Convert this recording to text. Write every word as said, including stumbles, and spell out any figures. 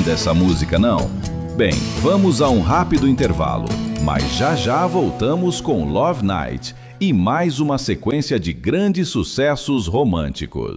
dessa música, não? Bem, vamos a um rápido intervalo, mas já já voltamos com Love Night e mais uma sequência de grandes sucessos românticos.